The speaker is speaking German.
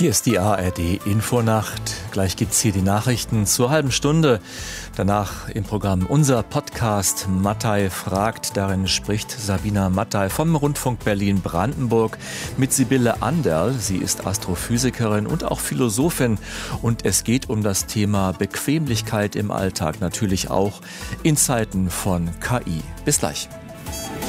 Hier ist die ARD-Infonacht. Gleich gibt's hier die Nachrichten zur halben Stunde. Danach im Programm unser Podcast Mattei fragt. Darin spricht Sabina Mattei vom Rundfunk Berlin-Brandenburg mit Sibylle Anderl. Sie ist Astrophysikerin und auch Philosophin. Und es geht um das Thema Bequemlichkeit im Alltag. Natürlich auch in Zeiten von KI. Bis gleich.